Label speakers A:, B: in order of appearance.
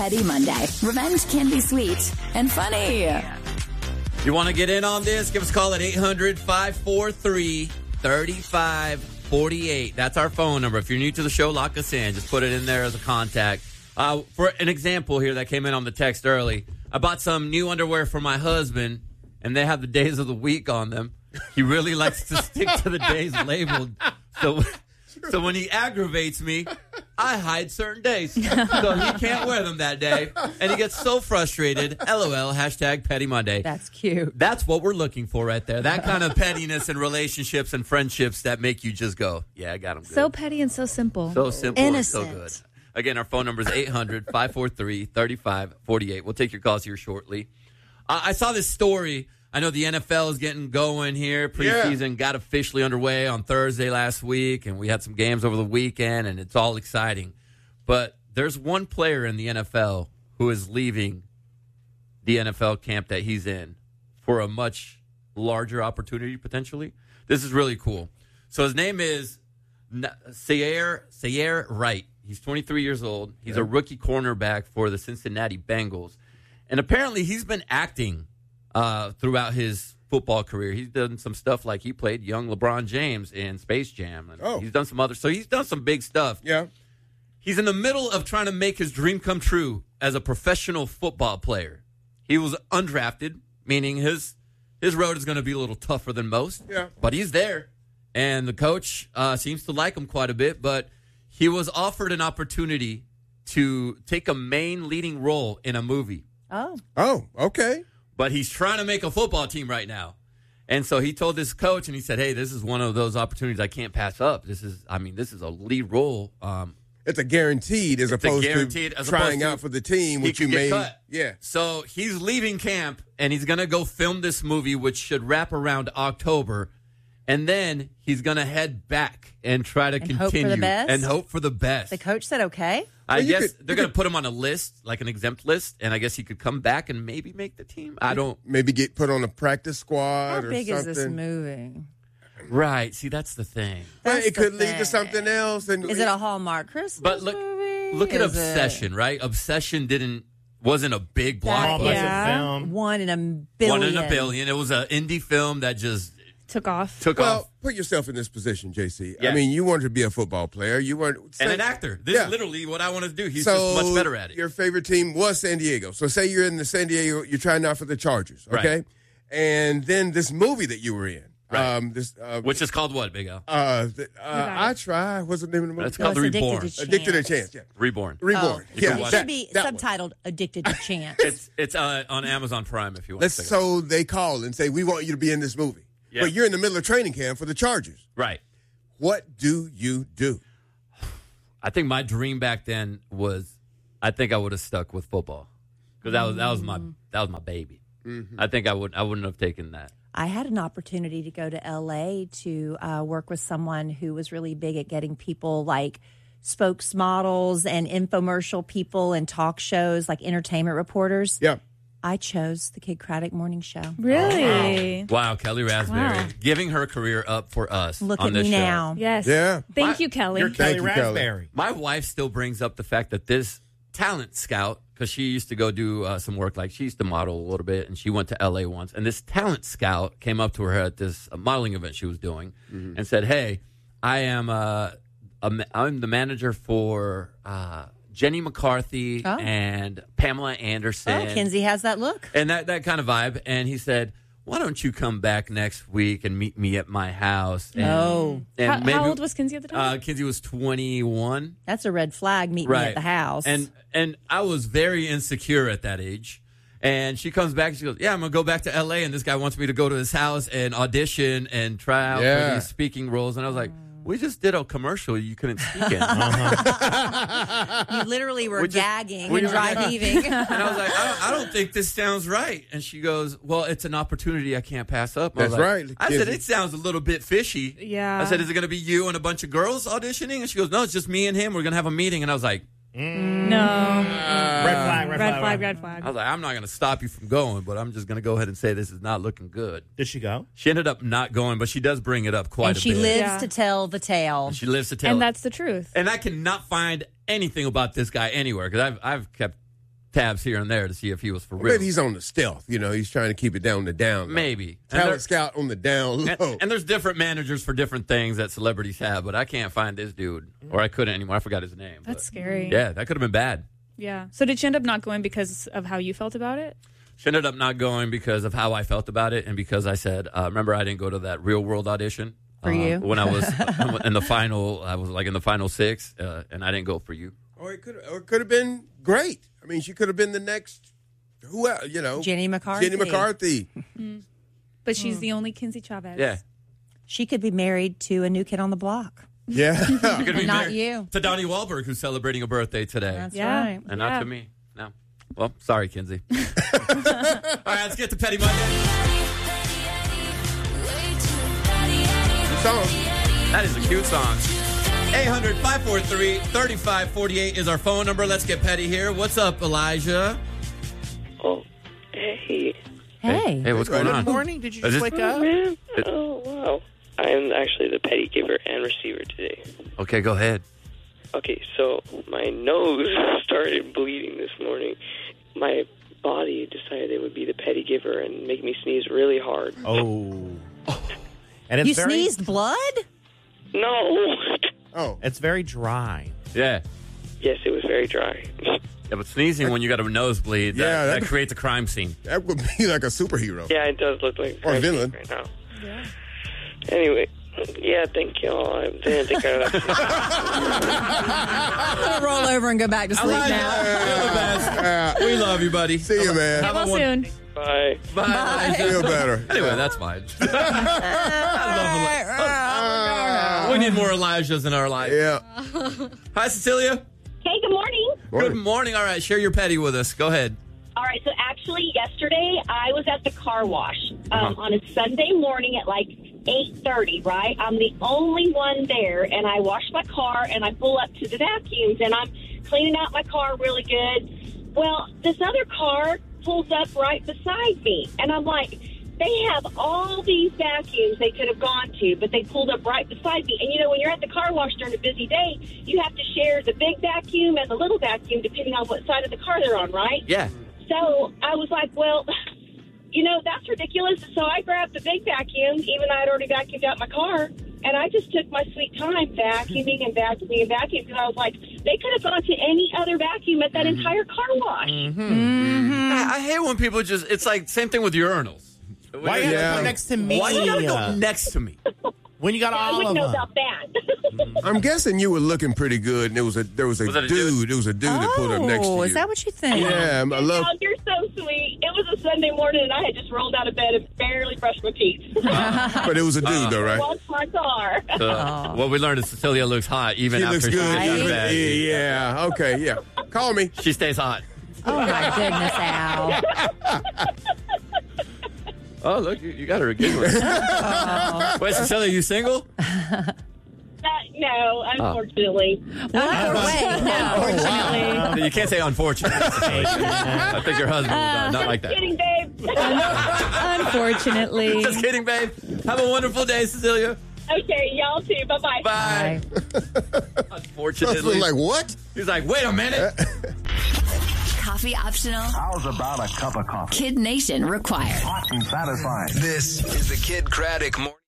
A: Petty Monday. Revenge can be sweet and funny.
B: You want to get in on this? Give us a call at 800-543-3548. That's our phone number. If you're new to the show, lock us in. Just put it in there as a contact. For an example here that came in on the text early, I bought some new underwear for my husband, and they have the days of the week on them. He really likes to stick to the days labeled. So when he aggravates me, I hide certain days. So he can't wear them that day. And he gets so frustrated. LOL, hashtag Petty Monday.
C: That's cute.
B: That's what we're looking for right there. That kind of pettiness in relationships and friendships that make you just go, yeah, I got him good.
D: So petty and so simple.
B: So simple
C: Innocent.
B: and so good. Again, our phone number is 800-543-3548. We'll take your calls here shortly. I saw this story. I know the NFL is getting going here. Preseason got officially underway on Thursday last week, and we had some games over the weekend, and it's all exciting. But there's one player in the NFL who is leaving the NFL camp that he's in for a much larger opportunity, potentially. This is really cool. So his name is Sayer Wright. He's 23 years old. He's a rookie cornerback for the Cincinnati Bengals. And apparently he's been acting throughout his football career. He's done some stuff like he played young LeBron James in Space Jam. And he's done some other. So he's done some big stuff.
E: Yeah.
B: He's in the middle of trying to make his dream come true as a professional football player. He was undrafted, meaning his road is going to be a little tougher than most.
E: Yeah.
B: But he's there. And the coach seems to like him quite a bit. But he was offered an opportunity to take a main leading role in a movie.
E: Oh, okay.
B: But he's trying to make a football team right now. And so he told this coach, and he said, hey, this is one of those opportunities I can't pass up. This is a lead role.
E: It's a guaranteed as opposed to trying out for the team, which you may.
B: Cut.
E: Yeah.
B: So he's leaving camp, and he's going to go film this movie, which should wrap around October. And then he's going to head back and try to continue.
C: Hope for the best?
B: And hope for the best.
C: The coach said okay.
B: I guess they're going to put him on a list, like an exempt list, and I guess he could come back and maybe make the team. I don't.
E: Maybe get put on a practice squad
C: How
E: or
C: big
E: something.
C: is this movie?
B: Right. See, that's the thing.
E: Well,
C: That's
E: it could
C: the
E: lead to
C: thing.
E: something else. And
C: Is it a Hallmark Christmas
B: But
C: movie?
B: look at
C: Is it
B: Obsession, right? Obsession wasn't a big
C: That-
B: blockbuster.
D: Yeah.
F: film.
C: One in a billion?
B: One in a billion. It was an indie film that just
D: Took off.
B: took
E: Well,
B: off.
E: put yourself in this position, JC.
B: Yeah.
E: I mean, you wanted to be a football player. You weren't.
B: And an actor. This is literally what I want to do. He's just much better at it.
E: Your favorite team was San Diego. So say you're in the San Diego, you're trying out for the Chargers, okay?
B: Right.
E: And then this movie that you were in.
B: Right.
E: This,
B: Which is called what, Big Al?
E: I Try. What's the name of the movie?
B: It's called The
C: it's Addicted
B: Reborn.
C: to
E: Addicted to
C: Chance.
E: Chance, yeah.
B: Reborn.
E: Reborn.
C: Oh,
E: Yeah,
C: it
E: that-
C: should be
E: that one.
C: subtitled "Addicted to Chance."
B: It's on Amazon Prime if you want to check it out.
E: So they call and say, we want you to be in this movie.
B: Yeah.
E: But you're in the middle of training camp for the Chargers.
B: Right.
E: What do you do?
B: I think my dream back then was I think I would have stuck with football. Because that was my baby.
E: Mm-hmm.
B: I think I wouldn't have taken that.
C: I had an opportunity to go to LA to work with someone who was really big at getting people like spokesmodels and infomercial people and talk shows, like entertainment reporters.
E: Yeah.
C: I chose the Kid Craddock Morning Show.
D: Really?
B: Wow, Kelly Raspberry.
D: Wow.
B: Giving her career up for us
C: Look
B: on
C: at
B: this
C: me
B: show.
C: now.
D: Yes.
E: Yeah.
D: Thank you, Kelly.
F: You're Kelly
E: you, Kelly.
F: Raspberry.
B: My wife still brings up the fact that this talent scout, because she used to go do some work, like she used to model a little bit, and she went to L.A. once, and this talent scout came up to her at this modeling event she was doing and said, hey, I'm the manager for Jenny McCarthy and Pamela Anderson.
C: Oh, Kinsey has that look.
B: And that kind of vibe. And he said, why don't you come back next week and meet me at my house? And, and
D: How old was Kinsey at the time?
B: Kinsey was 21.
C: That's a red flag. Meet me at the house.
B: And I was very insecure at that age. And she comes back and she goes, yeah, I'm going to go back to L.A. And this guy wants me to go to his house and audition and try out for these speaking roles. And I was like, we just did a commercial you couldn't speak in.
C: You literally were gagging
B: we
C: and
B: were
C: dry
B: gagging.
C: heaving.
B: And I was like, I don't think this sounds right. And she goes, well, it's an opportunity I can't pass up. I was
E: That's
B: like-
E: right.
B: I said, it sounds a little bit fishy.
D: Yeah.
B: I said, is it going to be you and a bunch of girls auditioning? And she goes, no, it's just me and him. We're going to have a meeting. And I was like,
D: No.
F: Red flag.
D: Red flag.
B: I was like, I'm not going to stop you from going, but I'm just going to go ahead and say this is not looking good.
F: Did she go?
B: She ended up not going, but she does bring it up quite
C: And
B: a
C: she
B: bit.
C: lives
D: Yeah.
C: to tell the tale.
B: She lives to tell
D: And
B: it.
D: that's the truth.
B: And I cannot find anything about this guy anywhere because I've kept tabs here and there to see if he was for
E: I
B: real.
E: bet he's on the stealth. He's trying to keep it down the down low.
B: Maybe.
E: Talent scout on the down low.
B: And there's different managers for different things that celebrities have, but I can't find this dude. Or I couldn't anymore. I forgot his name.
D: That's scary.
B: Yeah, that could have been bad.
D: Yeah. So did she end up not going because of how you felt about it?
B: She ended up not going because of how I felt about it and because I said, remember I didn't go to that Real World audition?
C: For you?
B: When I was in the final, I was like in the final 6, and I didn't go for you.
E: Or it could have been great. I mean, she could have been the next,
C: Jenny McCarthy.
E: Jenny McCarthy.
D: But she's the only Kinsey Chavez.
B: Yeah.
C: She could be married to a new kid on the block.
E: Yeah.
B: She could be
C: Not
B: married
C: you.
B: to Donnie Wahlberg, who's celebrating a birthday today.
C: That's
D: Yeah.
C: right.
B: And not to me. No. Well, sorry, Kinsey. All right, let's get to Petty Monday.
E: Good song.
B: That is a cute song. 800-543-3548 is our phone number. Let's get petty here. What's up, Elijah?
G: Oh, hey.
C: Hey.
B: Hey, what's going on?
F: Good morning. Did you
B: Is
F: just
B: this-
F: wake up?
G: Man. Oh, wow. I am actually the petty giver and receiver today.
B: Okay, go ahead.
G: Okay, so my nose started bleeding this morning. My body decided it would be the petty giver and make me sneeze really hard.
F: Oh. And it's
C: You
F: very,
C: sneezed blood?
G: No.
E: Oh.
F: It's very dry.
B: Yeah.
G: Yes, it was very dry.
B: Yeah, but sneezing when you got a nosebleed,
E: Yeah,
B: that
E: that-
B: creates a crime scene.
E: That would be like a superhero.
G: Yeah, it does look like
E: Or a villain.
G: right now. Yeah. Anyway, yeah, thank y'all. I didn't think I'd have
C: I'm going to roll over and go back to sleep now.
B: You're the best. We love you, buddy.
E: See you, man.
D: Get well soon.
G: Bye.
B: Bye.
E: Feel better.
B: Anyway, that's fine. We need more Elijahs in our life.
E: Yeah.
B: Hi, Cecilia.
H: Hey, good morning.
B: Good morning. All right, share your petty with us. Go ahead.
H: All right, so actually yesterday I was at the car wash on a Sunday morning at like 8:30, right? I'm the only one there, and I wash my car, and I pull up to the vacuums, and I'm cleaning out my car really good. Well, this other car pulls up right beside me, and I'm like, they have all these vacuums they could have gone to, but they pulled up right beside me. And, when you're at the car wash during a busy day, you have to share the big vacuum and the little vacuum depending on what side of the car they're on, right?
B: Yeah.
H: So I was like, well, that's ridiculous. So I grabbed the big vacuum, even though I'd already vacuumed out my car, and I just took my sweet time vacuuming and vacuuming and vacuuming because I was like, they could have gone to any other vacuum at that entire car wash.
B: I hate when people it's like same thing with urinals.
F: Why you gotta go next to me?
B: Why you gotta go next to me?
F: When you got
H: I
F: all
H: wouldn't
F: of
H: know
F: them.
H: about that.
E: I'm guessing you were looking pretty good, and there was a dude.
B: it a dude?
E: There was a dude that pulled up next to you.
C: Is that what you think?
E: Yeah, I love.
H: You're so sweet. It was a Sunday morning, and I had just rolled out of bed and barely brushed my teeth.
E: But it was a dude, though, right?
H: Washed my car.
B: What we learned is Cecilia looks hot even
E: She
B: after
E: looks
B: she
E: good.
B: gets out of bed.
E: Yeah. Okay. Yeah. Call me.
B: She stays hot.
C: Oh, my goodness, Al.
B: Oh, look, you got her a giggler. Wait, Cecilia, you single?
H: No, unfortunately.
C: Wait, no.
B: You can't say unfortunately. I think your husband was not like that.
H: Just kidding, babe.
D: Unfortunately.
B: Just kidding, babe. Have a wonderful day, Cecilia.
H: Okay, y'all too. Bye-bye.
B: Bye. Unfortunately.
E: Husband like, what?
B: He's like, wait a minute.
A: Coffee optional.
I: How's about a cup of coffee?
A: Kid Nation required.
I: Hot and satisfying.
J: This is the Kid Craddock Morning.